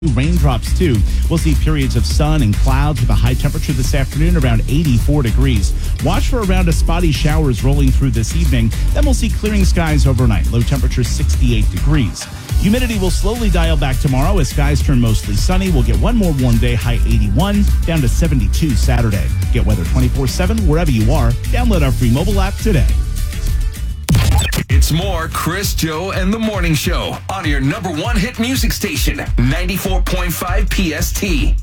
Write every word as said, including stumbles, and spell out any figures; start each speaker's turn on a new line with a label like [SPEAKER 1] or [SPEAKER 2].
[SPEAKER 1] Raindrops, too. We'll see periods of sun and clouds with a high temperature this afternoon around eighty-four degrees. Watch for around a spotty showers rolling through this evening. Then we'll see clearing skies overnight. Low temperature sixty-eight degrees. Humidity will slowly dial back tomorrow as skies turn mostly sunny. We'll get one more warm day, high eighty-one, down to seventy-two Saturday. Get weather twenty-four seven wherever you are. Download our free mobile app today.
[SPEAKER 2] It's more Chris, Joe, and the Morning Show on your number one hit music station, ninety-four point five P S T.